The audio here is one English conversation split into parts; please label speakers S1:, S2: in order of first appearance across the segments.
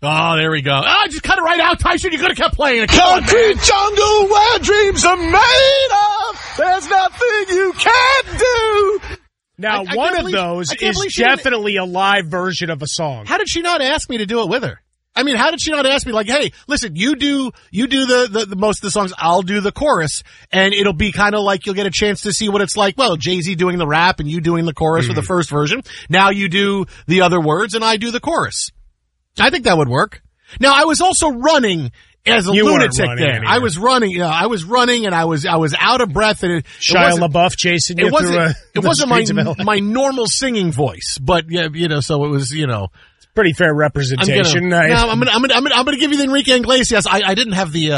S1: Oh, there we go. Just cut it right out, Tyson. You could have kept playing it.
S2: Concrete jungle where dreams are made of. There's nothing you can't do.
S3: Now, one of those is definitely a live version of a song.
S1: How did she not ask me to do it with her? I mean, how did she not ask me, like, hey, listen, you do the most of the songs, I'll do the chorus, and it'll be kind of like you'll get a chance to see what it's like. Well, Jay-Z doing the rap and you doing the chorus for the first version. Now you do the other words and I do the chorus. I think that would work. Now, I was also running as a lunatic there.
S3: Anyway.
S1: I was running, and I was out of breath, and
S3: Shia LaBeouf chasing you through
S1: it wasn't my normal singing voice, but yeah, so it was,
S3: pretty fair representation.
S1: I'm gonna give you the Enrique Iglesias. I didn't have the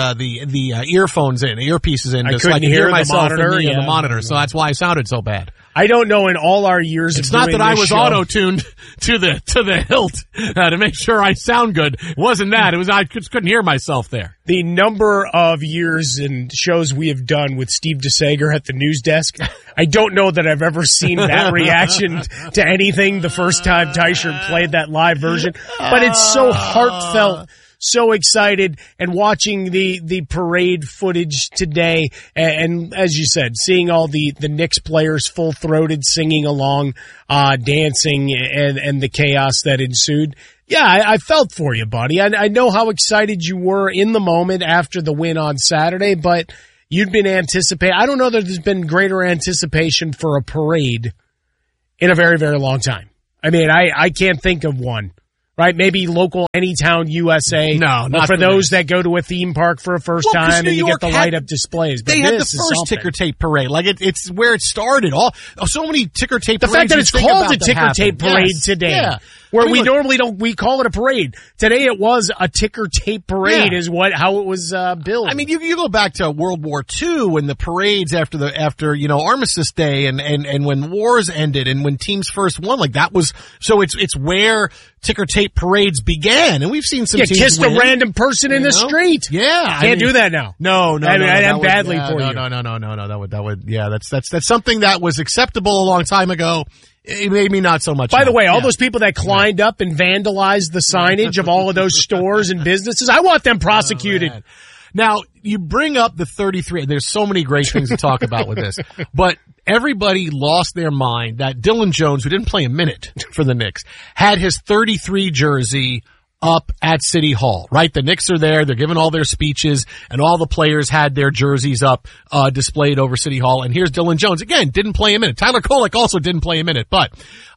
S1: earpieces in,
S3: I
S1: so I could hear myself
S3: monitor,
S1: in the monitor. So that's why I sounded so bad.
S3: I don't know in all our years
S1: it's
S3: of
S1: not
S3: doing
S1: that I
S3: this
S1: was
S3: show,
S1: auto-tuned to the hilt to make sure I sound good. It wasn't that. It was I just couldn't hear myself there.
S3: The number of years and shows we have done with Steve DeSager at the news desk, I don't know that I've ever seen that reaction to anything the first time Tyshirt played that live version. But it's so heartfelt. So excited, and watching the parade footage today, and as you said, seeing all the Knicks players full-throated singing along, dancing, and the chaos that ensued. Yeah, I felt for you, buddy. I know how excited you were in the moment after the win on Saturday, but you'd been anticipating. I don't know that there's been greater anticipation for a parade in a very, very long time. I mean, I can't think of one. Right, maybe local Anytown USA.
S1: No, not
S3: for those that go to a theme park for a first time and you get the light up displays. But
S1: they had the first ticker tape parade. Like it's where it started. So many ticker tape parades.
S3: The fact that it's called a ticker tape parade today. Yeah. Where we normally we call it a parade. Today it was a ticker tape parade is how it was billed.
S1: I mean, you go back to World War II and the parades after Armistice Day and when wars ended and when teams first won, like that was, so it's where ticker tape parades began. And we've seen some teams
S3: kissed a random person in the street.
S1: Yeah.
S3: Can't do that now.
S1: No.
S3: And badly for you.
S1: No. That would, that's something that was acceptable a long time ago. It made me not so much.
S3: By the way, all those people that climbed up and vandalized the signage of all of those stores and businesses, I want them prosecuted.
S1: Now, you bring up the 33. There's so many great things to talk about with this. But everybody lost their mind that Dylan Jones, who didn't play a minute for the Knicks, had his 33 jersey up at City Hall, right? The Knicks are there. They're giving all their speeches and all the players had their jerseys up, displayed over City Hall. And here's Dylan Jones. Again, didn't play a minute. Tyler Kolek also didn't play a minute, but,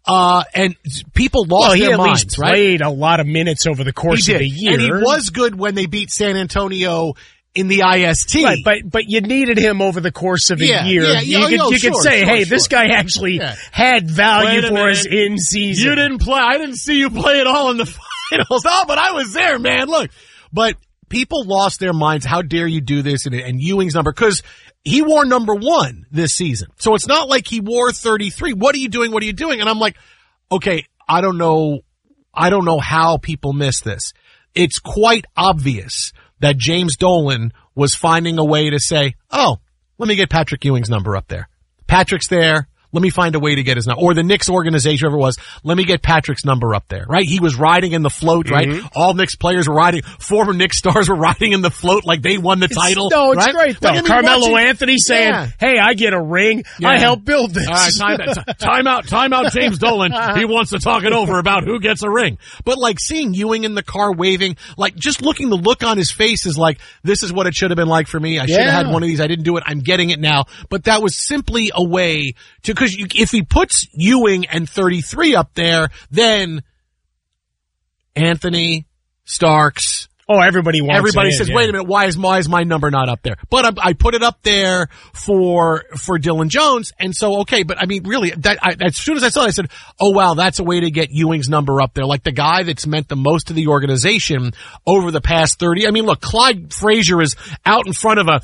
S1: and people lost their minds, right?
S3: He at least played a lot of minutes over the course of the year.
S1: And he was good when they beat San Antonio in the IST.
S3: Right, but you needed him over the course of a year. You could say, hey, this guy actually had value for us in season.
S1: You didn't play. I didn't see you play at all in the finals. Oh, but I was there, man. Look. But people lost their minds. How dare you do this? And Ewing's number, because he wore number 1 this season. So it's not like he wore 33. What are you doing? What are you doing? And I'm like, okay, I don't know how people miss this. It's quite obvious that James Dolan was finding a way to say, oh, let me get Patrick Ewing's number up there. Patrick's there. Let me find a way to get his number. Or the Knicks organization, whoever it was, let me get Patrick's number up there, right? He was riding in the float, right? All Knicks players were riding, former Knicks stars were riding in the float like they won the title.
S3: No, it's
S1: right?
S3: great though. Like, Carmelo Anthony saying, hey, I get a ring. I helped build this.
S1: All right, time out, James Dolan. He wants to talk it over about who gets a ring. But like seeing Ewing in the car waving, like just the look on his face is like, this is what it should have been like for me. I should have had one of these. I didn't do it. I'm getting it now. But that was simply a way to, because if he puts Ewing and 33 up there, then Anthony, Starks.
S3: Oh, everybody
S1: says, wait a minute, why is my number not up there? But I put it up there for Dylan Jones, and so, okay, but I mean, really, as soon as I saw it, I said, oh wow, that's a way to get Ewing's number up there. Like the guy that's meant the most to the organization over the past 30. I mean, look, Clyde Frazier is out in front of a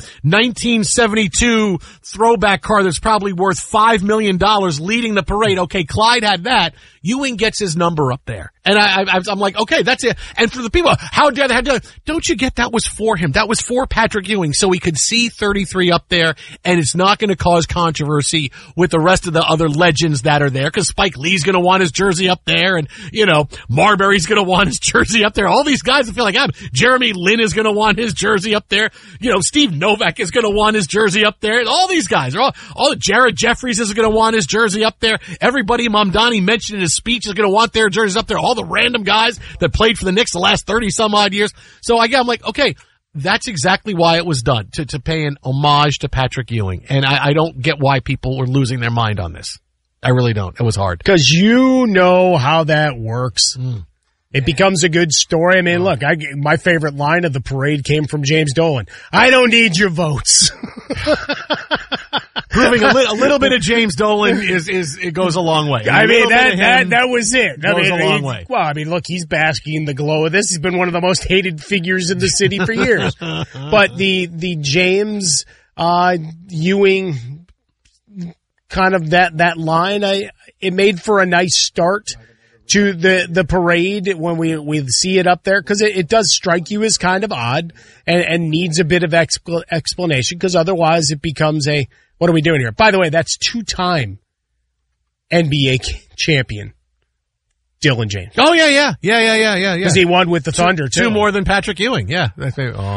S1: 1972 throwback car that's probably worth $5 million leading the parade. Okay, Clyde had that. Ewing gets his number up there. And I'm like, okay, that's it. And for the people, how dare they? Don't you get that was for him? That was for Patrick Ewing, so he could see 33 up there, and it's not going to cause controversy with the rest of the other legends that are there, because Spike Lee's going to want his jersey up there, and, Marbury's going to want his jersey up there. All these guys, I feel like Jeremy Lin is going to want his jersey up there. Steve Novak is going to want his jersey up there. All these guys are all Jared Jeffries is going to want his jersey up there. Everybody Mamdani mentioned in his speech is going to want their jerseys up there. All the random guys that played for the Knicks the last 30 some odd years. So I'm like, okay, that's exactly why it was done, to pay an homage to Patrick Ewing. And I don't get why people were losing their mind on this. I really don't. It was hard.
S3: Because you know how that works. It becomes a good story. I mean, look, my favorite line of the parade came from James Dolan. I don't need your votes.
S1: Proving a little bit of James Dolan it goes a long way.
S3: I mean, that was it.
S1: Goes a long way.
S3: Well, I mean, look, he's basking in the glow of this. He's been one of the most hated figures in the city for years. But the James Ewing kind of that line, it made for a nice start to the parade when we see it up there, because it does strike you as kind of odd and needs a bit of explanation, because otherwise it becomes what are we doing here? By the way, that's 2-time NBA champion Dylan James.
S1: Oh, yeah.
S3: Because he won with the Thunder, too.
S1: 2 more than Patrick Ewing, yeah. But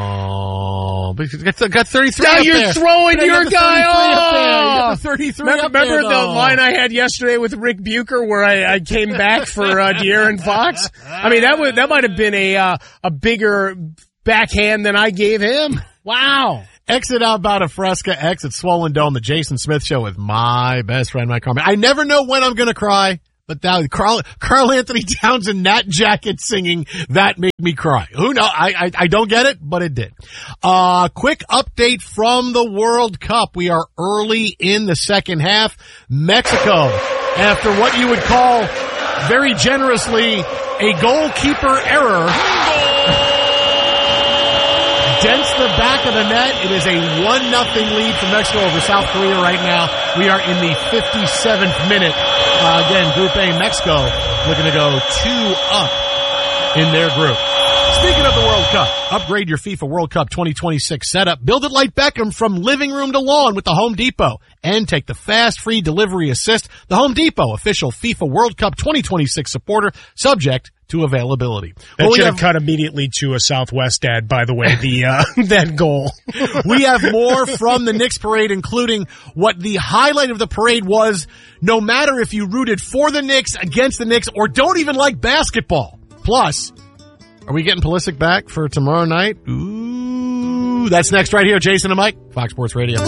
S1: got 33
S3: now
S1: up
S3: you're
S1: there.
S3: throwing your guy
S1: off. 33
S3: Remember the line I had yesterday with Rick Bucher where I came back for De'Aaron Fox? I mean, that might have been a bigger backhand than I gave him. Wow.
S1: Exit out about a Fresca, exit Swollen Dome, the Jason Smith Show with my best friend, Mike Carmen. I never know when I'm going to cry, but that Karl Anthony Towns and Nat Jacket singing, that made me cry. Who knows? I don't get it, but it did. Quick update from the World Cup. We are early in the second half. Mexico, after what you would call very generously a goalkeeper error, dents the back of the net. It is a 1-0 lead for Mexico over South Korea right now. We are in the 57th minute. Again, Group A, Mexico looking to go 2 up in their group. Speaking of the World Cup, upgrade your FIFA World Cup 2026 setup. Build it like Beckham from living room to lawn with the Home Depot. And take the fast, free delivery assist. The Home Depot, official FIFA World Cup 2026 supporter, subject to availability.
S3: That should have cut immediately to a Southwest ad, by the way, that goal.
S1: We have more from the Knicks parade, including what the highlight of the parade was, no matter if you rooted for the Knicks, against the Knicks, or don't even like basketball. Plus, are we getting Pulisic back for tomorrow night? Ooh, that's next right here. Jason and Mike, Fox Sports Radio.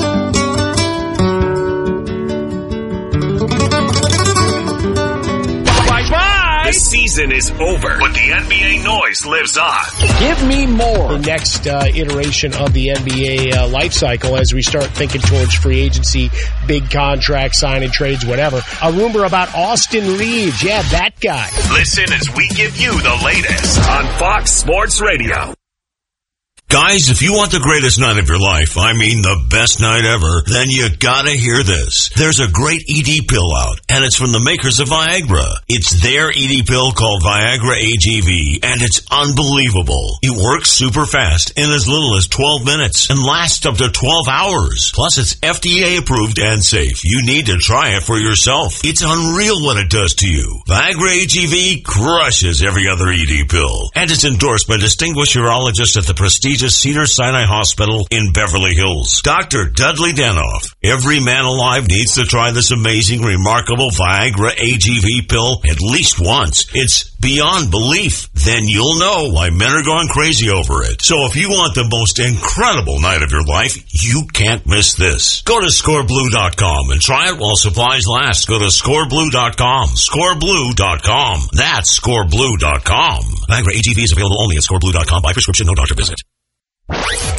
S4: The season is over, but the NBA noise lives on.
S3: Give me more. The next iteration of the NBA life cycle, as we start thinking towards free agency, big contract, signing trades, whatever. A rumor about Austin Reeves. Yeah, that guy.
S4: Listen as we give you the latest on Fox Sports Radio.
S5: Guys, if you want the greatest night of your life, I mean the best night ever, then you gotta hear this. There's a great ED pill out, and it's from the makers of Viagra. It's their ED pill called Viagra AGV, and it's unbelievable. It works super fast in as little as 12 minutes and lasts up to 12 hours. Plus, it's FDA approved and safe. You need to try it for yourself. It's unreal what it does to you. Viagra AGV crushes every other ED pill, and it's endorsed by distinguished urologists at the prestigious Cedars-Sinai Hospital in Beverly Hills. Dr. Dudley Danoff. Every man alive needs to try this amazing, remarkable Viagra AGV pill at least once. It's beyond belief. Then you'll know why men are going crazy over it. So if you want the most incredible night of your life, you can't miss this. Go to scoreblue.com and try it while supplies last. Go to scoreblue.com. Scoreblue.com. That's scoreblue.com. Viagra AGV is available only at scoreblue.com by prescription, no doctor visit.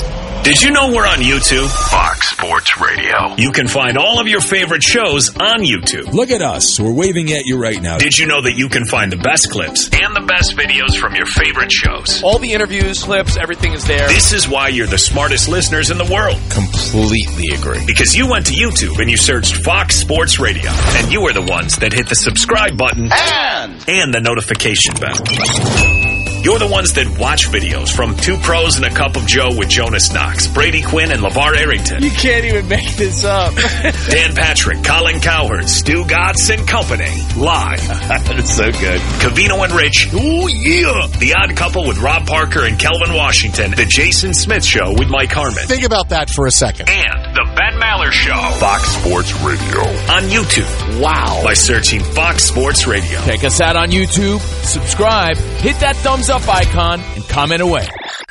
S4: Did you know we're on YouTube?
S6: Fox Sports Radio.
S4: You can find all of your favorite shows on YouTube.
S7: Look at us. We're waving at you right now.
S4: Did you know that you can find the best clips and the best videos from your favorite shows?
S8: All the interviews, clips, everything is there.
S4: This is why you're the smartest listeners in the world.
S7: Completely agree.
S4: Because you went to YouTube and you searched Fox Sports Radio. And you were the ones that hit the subscribe button and the notification bell. You're the ones that watch videos from Two Pros and a Cup of Joe with Jonas Knox, Brady Quinn, and LeVar Arrington.
S8: You can't even make this up.
S4: Dan Patrick, Colin Cowherd, Stu Gatz and Company. Live.
S8: That's so good.
S4: Covino and Rich. Ooh, yeah. The Odd Couple with Rob Parker and Kelvin Washington. The Jason Smith Show with Mike Harmon.
S1: Think about that for a second.
S4: And the Ben Maller Show.
S6: Fox Sports Radio.
S4: On YouTube.
S1: Wow.
S4: By searching Fox Sports Radio.
S8: Check us out on YouTube. Subscribe. Hit that thumbs up icon and comment away.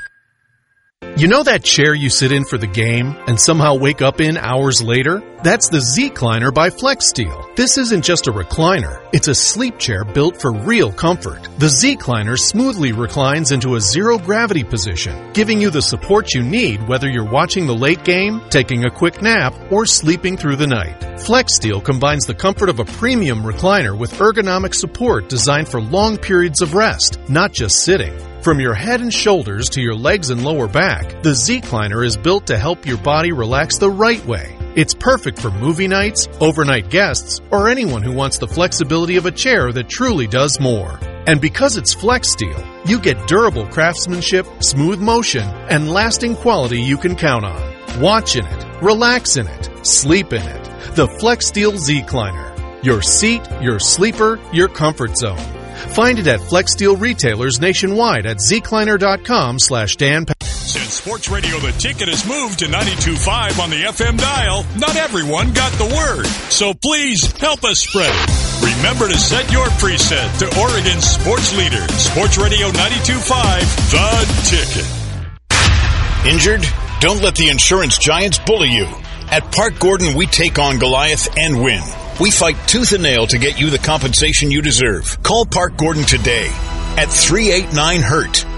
S9: You know that chair you sit in for the game and somehow wake up in hours later? That's the Z-Cliner by FlexSteel. This isn't just a recliner. It's a sleep chair built for real comfort. The Z-Cliner smoothly reclines into a zero-gravity position, giving you the support you need whether you're watching the late game, taking a quick nap, or sleeping through the night. FlexSteel combines the comfort of a premium recliner with ergonomic support designed for long periods of rest, not just sitting. From your head and shoulders to your legs and lower back, the Z-Cliner is built to help your body relax the right way. It's perfect for movie nights, overnight guests, or anyone who wants the flexibility of a chair that truly does more. And because it's FlexSteel, you get durable craftsmanship, smooth motion, and lasting quality you can count on. Watch in it, relax in it, sleep in it. The FlexSteel Z-Cliner. Your seat, your sleeper, your comfort zone. Find it at FlexSteel retailers nationwide at zcliner.com/Dan.
S10: Since Sports Radio The Ticket has moved to 92.5 on the FM dial, not everyone got the word. So please help us spread it. Remember to set your preset to Oregon's sports leader, Sports Radio 92.5, The Ticket.
S11: Injured? Don't let the insurance giants bully you. At Park Gordon, we take on Goliath and win. We fight tooth and nail to get you the compensation you deserve. Call Park Gordon today at 389-HURT.